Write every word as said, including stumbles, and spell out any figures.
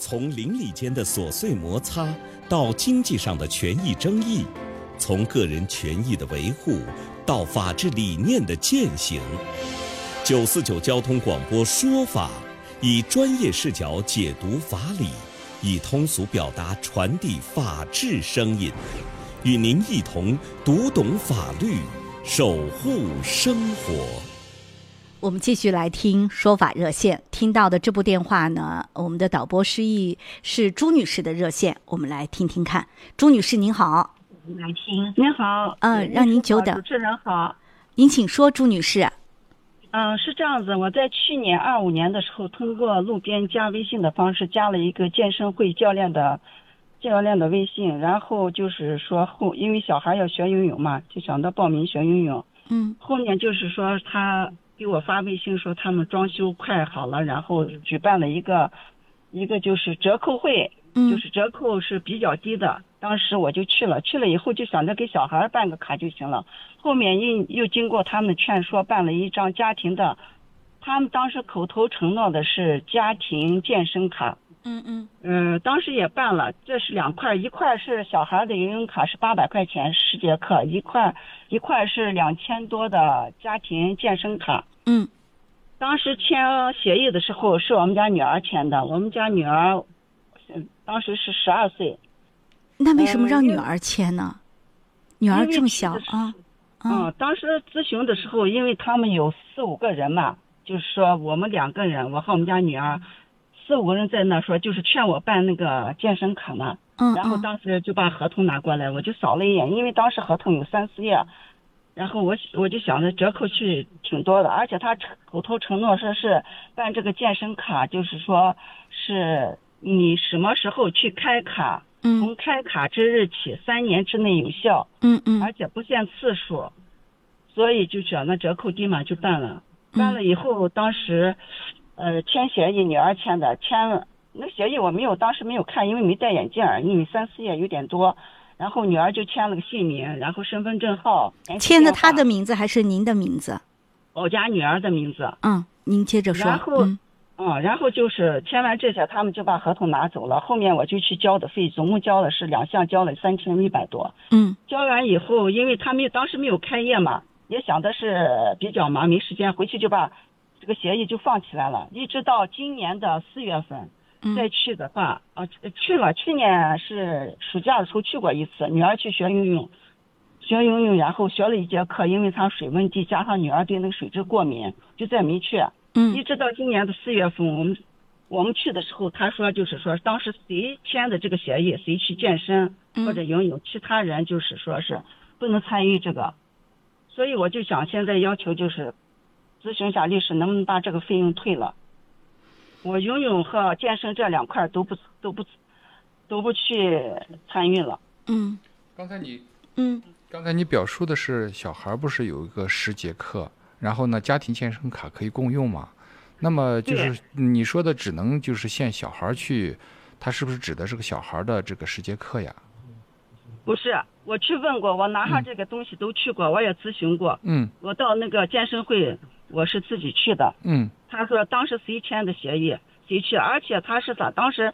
从邻里间的琐碎摩擦到经济上的权益争议，从个人权益的维护到法治理念的践行。九四九交通广播说法，以专业视角解读法理，以通俗表达传递法治声音，与您一同读懂法律，守护生活。 我们继续来听说法热线，听到的这部电话呢，我们的导播示意是朱女士的热线，我们来听听看。朱女士您好。 来听。您好。 嗯，让您久等。 主持人好。 您请说，朱女士。 嗯，是这样子，我在去年二五年的时候，通过路边加微信的方式加了一个健身会教练的教练的微信，然后就是说后因为小孩要学游泳嘛，就想到报名学游泳。 嗯。 后面就是说他给我发微信说他们装修快好了，然后举办了一个一个就是折扣会， 嗯， 就是折扣是比较低的。当时我就去了，去了以后就想着给小孩办个卡就行了。后面又又经过他们的劝说，办了一张家庭的，他们当时口头承诺的是家庭健身卡。 嗯嗯嗯、呃，当时也办了，这是两块，一块是小孩的游泳卡是八百块钱十节课，一块一块是两千多的家庭健身卡。 嗯， 当时签协议的时候是我们家女儿签的，我们家女儿当时是十二岁。 那为什么让女儿签呢？女儿这么小啊？ 嗯，当时咨询的时候，因为他们有四五个人嘛，就是说我们两个人，我和我们家女儿。四五个人在那说，就是劝我办那个健身卡嘛。 嗯， 然后当时就把合同拿过来，我就扫了一眼，因为当时合同有三四页，然后我我就想着折扣去挺多的，而且他口头承诺说是办这个健身卡，就是说是你什么时候去开卡， 嗯， 从开卡之日起三年之内有效， 嗯嗯， 而且不限次数，所以就想那折扣低嘛，就办了。办了以后，当时。呃，签协议，女儿签的，签了那协议我没有，当时没有看，因为没戴眼镜，因为三四页有点多。然后女儿就签了个姓名，然后身份证号。 签的她的名字还是您的名字？ 我家女儿的名字。 嗯，您接着说。 然后， 嗯， 嗯，然后就是签完这些，他们就把合同拿走了。后面我就去交的费，总共交的是两项，交了三千一百多。 嗯， 交完以后，因为他们当时没有开业嘛，也想的是比较忙，没时间，回去就把。这个协议就放起来了，一直到今年的四月份再去的话，啊，去了。去年是暑假的时候去过一次，女儿去学游泳，学游泳，然后学了一节课，因为她水温低，加上女儿对那个水质过敏，就再没去。 嗯， 一直到今年的四月份，我们我们去的时候，他说就是说，当时谁签的这个协议，谁去健身或者游泳，其他人就是说是不能参与这个。所以我就想现在要求就是。咨询一下律师能不能把这个费用退了，我游泳和健身这两块都不都不都不去参与了。 嗯， 刚才你嗯， 刚才你表述的是小孩不是有一个十节课，然后呢家庭健身卡可以共用吗？那么就是你说的只能就是限小孩去，他是不是指的是个小孩的这个十节课呀？ 不是，我去问过，我拿上这个东西都去过，嗯、我也咨询过。 嗯， 我到那个健身会。我是自己去的， 嗯， 他说当时谁签的协议谁去，而且他是咋，当时